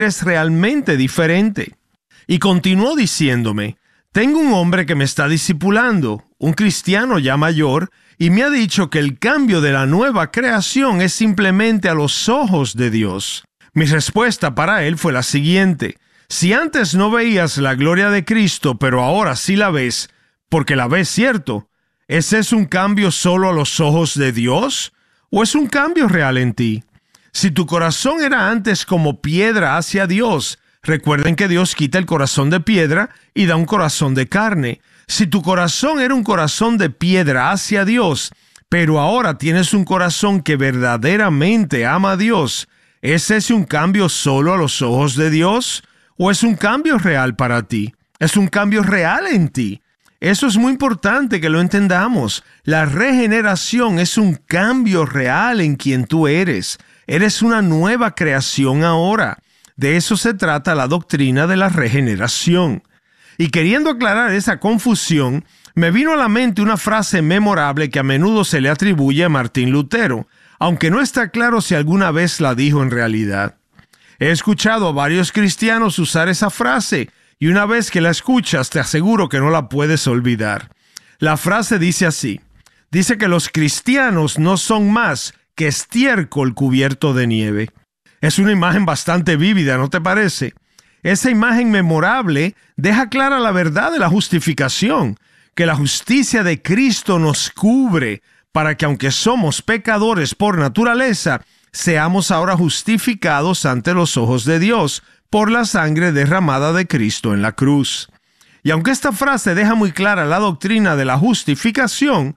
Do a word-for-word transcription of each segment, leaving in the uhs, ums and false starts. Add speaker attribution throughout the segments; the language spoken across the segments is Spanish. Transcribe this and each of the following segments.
Speaker 1: eres realmente diferente. Y continuó diciéndome, tengo un hombre que me está discipulando, un cristiano ya mayor, y me ha dicho que el cambio de la nueva creación es simplemente a los ojos de Dios. Mi respuesta para él fue la siguiente: si antes no veías la gloria de Cristo, pero ahora sí la ves, porque la ves, ¿cierto? ¿Ese es un cambio solo a los ojos de Dios? ¿O es un cambio real en ti? Si tu corazón era antes como piedra hacia Dios, recuerden que Dios quita el corazón de piedra y da un corazón de carne. Si tu corazón era un corazón de piedra hacia Dios, pero ahora tienes un corazón que verdaderamente ama a Dios, ¿es ese un cambio solo a los ojos de Dios? ¿O es un cambio real para ti? ¿Es un cambio real en ti? Eso es muy importante que lo entendamos. La regeneración es un cambio real en quien tú eres. Eres una nueva creación ahora. De eso se trata la doctrina de la regeneración. Y queriendo aclarar esa confusión, me vino a la mente una frase memorable que a menudo se le atribuye a Martín Lutero, aunque no está claro si alguna vez la dijo en realidad. He escuchado a varios cristianos usar esa frase, y una vez que la escuchas, te aseguro que no la puedes olvidar. La frase dice así: dice que los cristianos no son más que estiércol cubierto de nieve. Es una imagen bastante vívida, ¿no te parece? Esa imagen memorable deja clara la verdad de la justificación, que la justicia de Cristo nos cubre para que, aunque somos pecadores por naturaleza, seamos ahora justificados ante los ojos de Dios por la sangre derramada de Cristo en la cruz. Y aunque esta frase deja muy clara la doctrina de la justificación,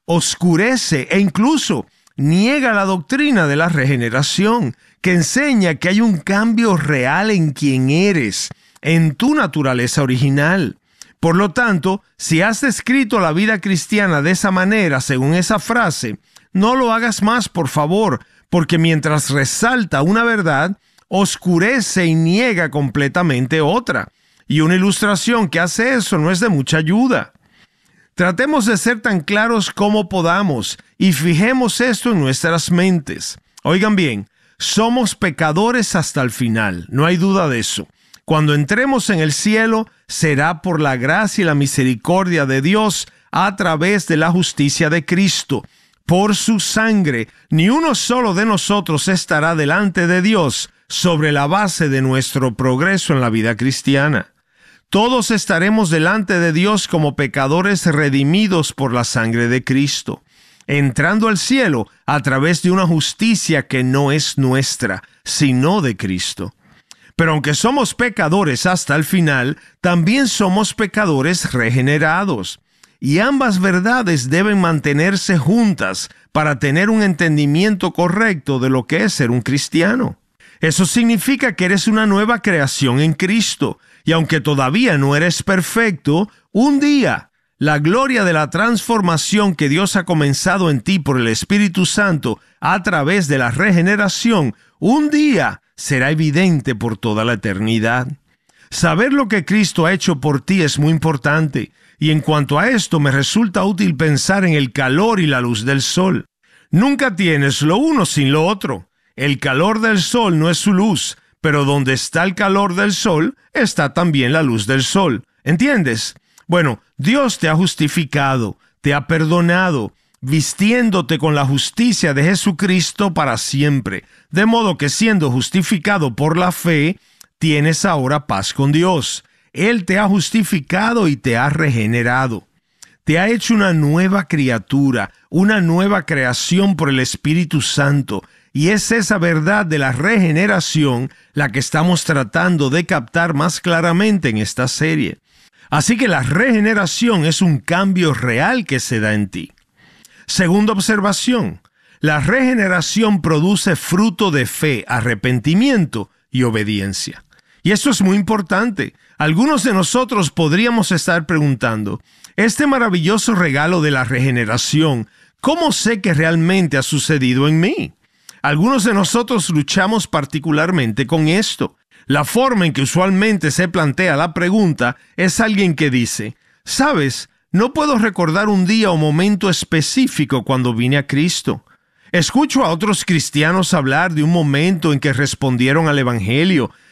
Speaker 1: oscurece e incluso niega la doctrina de la regeneración, que enseña que hay un cambio real en quien eres, en tu naturaleza original. Por lo tanto, si has descrito la vida cristiana de esa manera, según esa frase, no lo hagas más, por favor, porque mientras resalta una verdad, oscurece y niega completamente otra. Y una ilustración que hace eso no es de mucha ayuda. Tratemos de ser tan claros como podamos y fijemos esto en nuestras mentes. Oigan bien, somos pecadores hasta el final, no hay duda de eso. Cuando entremos en el cielo, será por la gracia y la misericordia de Dios a través de la justicia de Cristo. Por su sangre, ni uno solo de nosotros estará delante de Dios sobre la base de nuestro progreso en la vida cristiana. Todos estaremos delante de Dios como pecadores redimidos por la sangre de Cristo, entrando al cielo a través de una justicia que no es nuestra, sino de Cristo. Pero aunque somos pecadores hasta el final, también somos pecadores regenerados. Y ambas verdades deben mantenerse juntas para tener un entendimiento correcto de lo que es ser un cristiano. Eso significa que eres una nueva creación en Cristo, y aunque todavía no eres perfecto, un día la gloria de la transformación que Dios ha comenzado en ti por el Espíritu Santo a través de la regeneración, un día será evidente por toda la eternidad. Saber lo que Cristo ha hecho por ti es muy importante, y en cuanto a esto me resulta útil pensar en el calor y la luz del sol. Nunca tienes lo uno sin lo otro. El calor del sol no es su luz, pero donde está el calor del sol, está también la luz del sol. ¿Entiendes? Bueno, Dios te ha justificado, te ha perdonado, vistiéndote con la justicia de Jesucristo para siempre. De modo que siendo justificado por la fe, tienes ahora paz con Dios. Él te ha justificado y te ha regenerado. Te ha hecho una nueva criatura, una nueva creación por el Espíritu Santo. Y es esa verdad de la regeneración la que estamos tratando de captar más claramente en esta serie. Así que la regeneración es un cambio real que se da en ti. Segunda observación, la regeneración produce fruto de fe, arrepentimiento y obediencia. Y esto es muy importante. Algunos de nosotros podríamos estar preguntando, este maravilloso regalo de la regeneración, ¿cómo sé que realmente ha sucedido en mí? Algunos de nosotros luchamos particularmente con esto. La forma en que usualmente se plantea la pregunta es alguien que dice, ¿sabes? No puedo recordar un día o momento específico cuando vine a Cristo. Escucho a otros cristianos hablar de un momento en que respondieron al Evangelio